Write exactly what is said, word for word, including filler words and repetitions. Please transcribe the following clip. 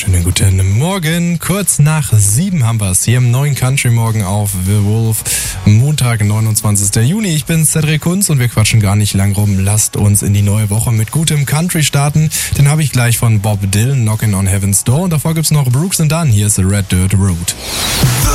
wunderschönen guten Morgen. Kurz nach sieben haben wir es hier im neuen Country Morgen auf The Wolf. Montag, neunundzwanzigster Juni. Ich bin Cedric Kunz und wir quatschen gar nicht lang rum. Lasst uns in die neue Woche mit gutem Country starten. Den habe ich gleich von Bob Dylan, Knockin' on Heaven's Door. Und davor gibt's noch Brooks and Dunn. Hier ist The Red Dirt Road.